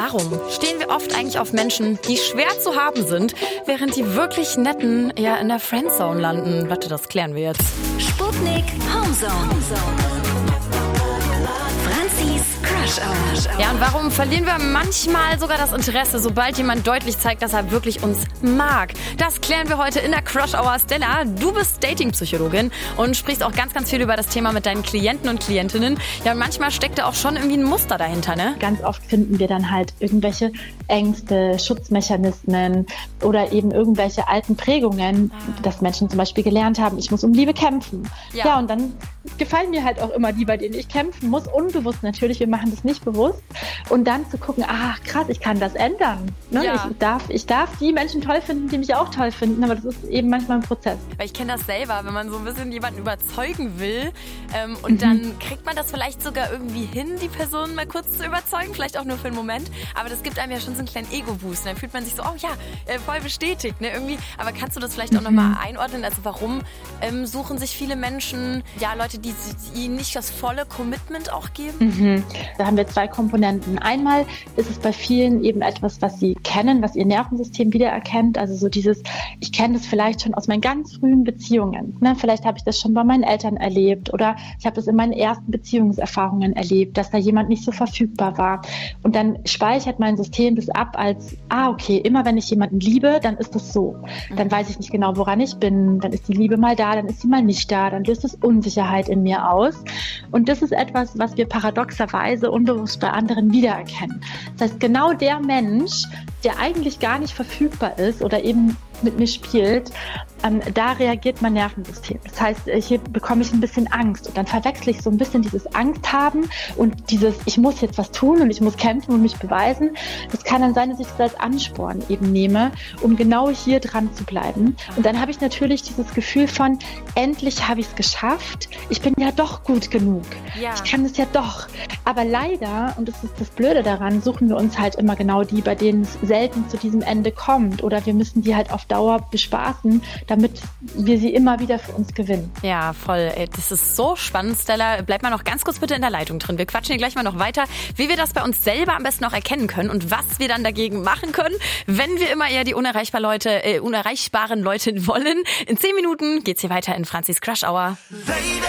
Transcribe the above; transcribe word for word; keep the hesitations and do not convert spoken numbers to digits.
Warum stehen wir oft eigentlich auf Menschen, die schwer zu haben sind, während die wirklich Netten eher in der Friendzone landen? Leute, das klären wir jetzt. Sputnik Homezone. Franzis Crush Hour. Ja, und warum verlieren wir manchmal sogar das Interesse, sobald jemand deutlich zeigt, dass er wirklich uns mag? Das klären wir heute in der Crush Hour. Stella, du bist Dating-Psychologin und sprichst auch ganz, ganz viel über das Thema mit deinen Klienten und Klientinnen. Ja, und manchmal steckt da auch schon irgendwie ein Muster dahinter, ne? Ganz oft finden wir dann halt irgendwelche Ängste, Schutzmechanismen oder eben irgendwelche alten Prägungen, ah. dass Menschen zum Beispiel gelernt haben, ich muss um Liebe kämpfen. Ja. ja, und dann gefallen mir halt auch immer die, bei denen ich kämpfen muss, unbewusst natürlich, wir machen das nicht bewusst. Und dann zu gucken, ach krass, ich kann das ändern. Ne? Ja. Ich, darf, ich darf die Menschen toll finden, die mich auch toll finden, aber das ist eben manchmal ein Prozess. Weil ich kenne das selber, wenn man so ein bisschen jemanden überzeugen will ähm, und mhm. dann kriegt man das vielleicht sogar irgendwie hin, die Person mal kurz zu überzeugen, vielleicht auch nur für einen Moment, aber das gibt einem ja schon so einen kleinen Ego-Boost. Dann fühlt man sich so, oh ja, äh, voll bestätigt, ne, irgendwie. Aber kannst du das vielleicht auch mhm. nochmal einordnen? Also warum ähm, suchen sich viele Menschen, ja, Leute, die, die ihnen nicht das volle Commitment auch geben? Mhm. Da haben wir zwei Komponenten. Einmal ist es bei vielen eben etwas, was sie kennen, was ihr Nervensystem wiedererkennt. Also so dieses, ich kenne das vielleicht schon aus meinen ganz frühen Beziehungen. Ne? Vielleicht habe ich das schon bei meinen Eltern erlebt oder ich habe das in meinen ersten Beziehungserfahrungen erlebt, dass da jemand nicht so verfügbar war. Und dann speichert mein System das ab als, ah okay, immer wenn ich jemanden liebe, dann ist das so. Dann weiß ich nicht genau, woran ich bin. Dann ist die Liebe mal da, dann ist sie mal nicht da. Dann löst es Unsicherheit in mir aus. Und das ist etwas, was wir paradoxerweise unbewusst bei anderen wiedererkennen. Das heißt, genau der Mensch, der eigentlich gar nicht verfügbar ist oder eben mit mir spielt, ähm, da reagiert mein Nervensystem. Das heißt, hier bekomme ich ein bisschen Angst und dann verwechsel ich so ein bisschen dieses Angst haben und dieses, ich muss jetzt was tun und ich muss kämpfen und mich beweisen. Das kann dann sein, dass ich das als Ansporn eben nehme, um genau hier dran zu bleiben. Und dann habe ich natürlich dieses Gefühl von, endlich habe ich es geschafft. Ich bin ja doch gut genug. Ja. Ich kann es ja doch. Aber leider, und das ist das Blöde daran, suchen wir uns halt immer genau die, bei denen es selten zu diesem Ende kommt. Oder wir müssen die halt auf Dauer bespaßen, damit wir sie immer wieder für uns gewinnen. Ja, voll. Das ist so spannend, Stella. Bleib mal noch ganz kurz bitte in der Leitung drin. Wir quatschen hier gleich mal noch weiter, wie wir das bei uns selber am besten auch erkennen können und was wir dann dagegen machen können, wenn wir immer eher die unerreichbaren Leute, äh, unerreichbaren Leute wollen. In zehn Minuten geht's hier weiter in Franzis Crush Hour. Baby.